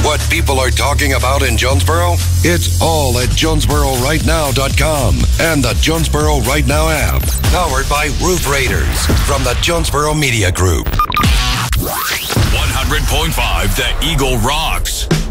What people are talking about in Jonesboro? It's all at JonesboroRightNow.com and the Jonesboro Right Now app. Powered by Roof Raiders from the Jonesboro Media Group. 100.5 The Eagle rocks.